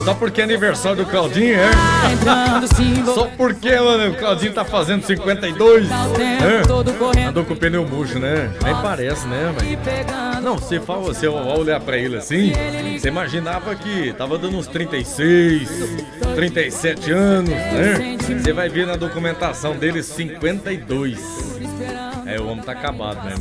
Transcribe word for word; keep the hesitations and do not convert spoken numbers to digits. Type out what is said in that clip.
Só porque é aniversário do Claudinho, é? Só porque, mano, o Claudinho tá fazendo cinquenta e dois. É? Andou com o pneu murcho, né? Nem parece, né, velho? Não, você fala, você ao olhar pra ele assim, você imaginava que tava dando uns trinta e seis, trinta e sete anos, né? Você vai ver na documentação dele cinquenta e dois. É, o homem tá acabado, né?